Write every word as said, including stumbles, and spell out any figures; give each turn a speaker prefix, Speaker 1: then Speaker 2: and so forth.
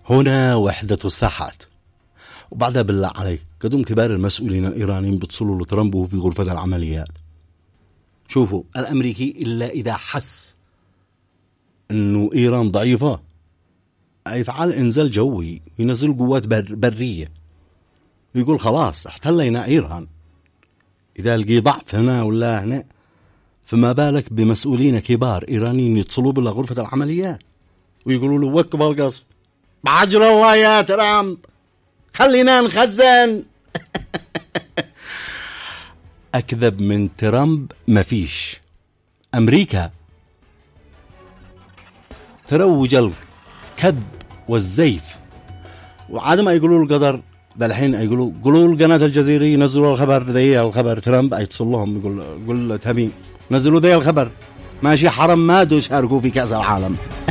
Speaker 1: هنا وحدة الساحات. وبعدها بالله عليك قدوم كبار المسؤولين الإيرانيين بيتصلوا لترامب في غرفة العمليات. شوفوا الأمريكي إلا إذا حس أنه إيران ضعيفة يفعل إنزال جوي ينزل قوات بر برية ويقول خلاص احتلينا إيران. إذا لقي ضعف هنا ولا هنا فما بالك بمسؤولين كبار إيرانيين يتصلوا بلا غرفة العمليات ويقولوا له وقف القصف بعجل الله يا ترامب خلينا نخزن. أكذب من ترامب مفيش. أمريكا تروج الكذب والزيف وعادة ما يقولوا القدر ده الحين يقولوا قولوا القناة الجزيرة ينزلوا الخبر ذي الخبر ترامب يتصل لهم يقول يقول تبين نزلوا ذي الخبر ماشي حرام ما دو شاركوا في كأس العالم.